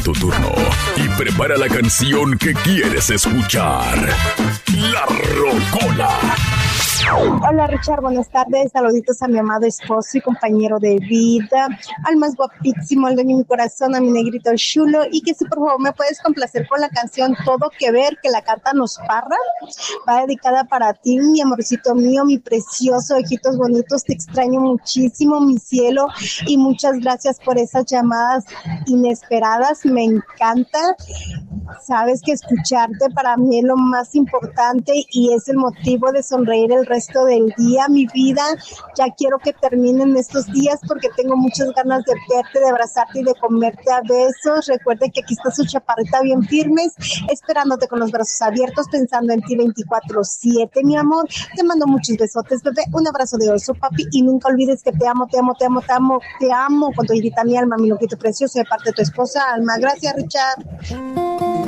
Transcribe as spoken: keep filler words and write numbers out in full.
tu turno y prepara la canción que quieres escuchar. La Rocola. Hola Richard, buenas tardes, saluditos a mi amado esposo y compañero de vida, al más guapísimo, al dueño de mi corazón, a mi negrito chulo, y que si por favor me puedes complacer con la canción Todo Que Ver, que la canta Nos Parra, va dedicada para ti, mi amorcito mío, mi precioso, ojitos bonitos, te extraño muchísimo, mi cielo, y muchas gracias por esas llamadas inesperadas, me encanta. Sabes que escucharte para mí es lo más importante y es el motivo de sonreír el resto del día, mi vida. Ya quiero que terminen estos días porque tengo muchas ganas de verte, de abrazarte y de comerte a besos. Recuerda que aquí está su chaparrita bien firmes, esperándote con los brazos abiertos, pensando en ti veinticuatro siete, mi amor. Te mando muchos besotes, bebé. Un abrazo de oso, papi. Y nunca olvides que te amo, te amo, te amo, te amo, te amo con tu hijita mi alma, mi loquito precioso, de parte de tu esposa, Alma. Gracias, Richard.